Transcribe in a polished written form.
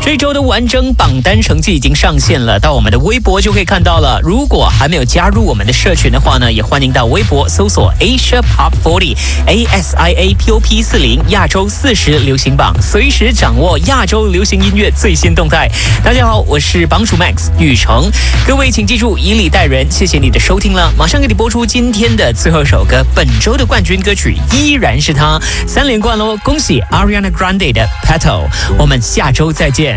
这周的完整榜单成绩已经上线了，到我们的微博就可以看到了。如果还没有加入我们的社群的话呢，也欢迎到微博搜索 Asia Pop 40 ASIA POP 40亚洲40流行榜，随时掌握亚洲流行音乐最新动态。大家好，我是榜主 Max 雨成，各位请记住以礼待人，谢谢你的收听了。马上给你播出今天的最后首歌，本周的冠军歌曲依然是他，3连冠喽！恭喜 Ariana Grande 的 Petal， 我们下周再见。